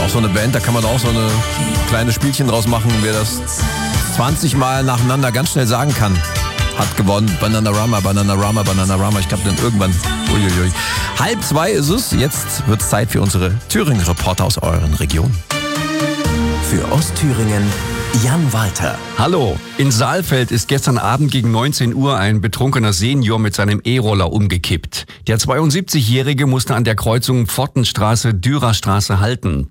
auch so eine Band, da kann man auch so eine kleine Spielchen draus machen. Wer das 20 Mal nacheinander ganz schnell sagen kann, hat gewonnen. Bananarama, Bananarama, Bananarama. Ich glaube dann irgendwann, uiuiui. 1:30 ist es. Jetzt wird es Zeit für unsere Thüringen-Reporter aus euren Regionen. Für Ostthüringen Jan Walter. Hallo, in Saalfeld ist gestern Abend gegen 19 Uhr ein betrunkener Senior mit seinem E-Roller umgekippt. Der 72-Jährige musste an der Kreuzung Pfortenstraße-Dürerstraße halten.